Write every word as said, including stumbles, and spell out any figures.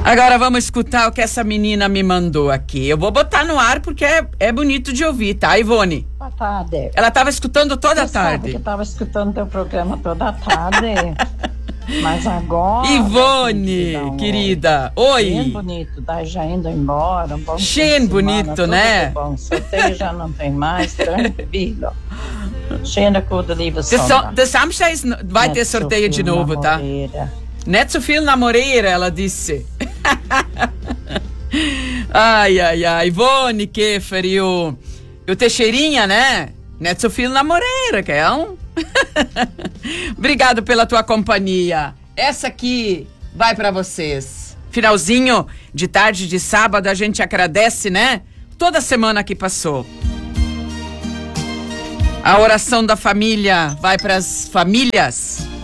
Agora vamos escutar o que essa menina me mandou aqui. Eu vou botar no ar porque é, é bonito de ouvir, tá, Ivone? Boa tarde. Ela estava escutando toda a Você sabe tarde. que eu estava escutando teu programa toda a tarde. Mas agora... Ivone, um querida. Oi. Bem bonito, tá já indo embora. Um bom Cheio bonito, tudo né? Bom, sorteio já não tem mais, tranquilo. Schöne gute liebe De, so, de Samstag vai ter sorteio de novo, tá? Net so viel namoreira, ela disse. Ai, ai, ai. Ivone Keffer e o, e o Teixeirinha, né? Net so viel namoreira, que é um... Obrigado pela tua companhia. Essa aqui vai pra vocês. Finalzinho de tarde de sábado, a gente agradece, né? Toda semana que passou. A oração da família vai pras famílias.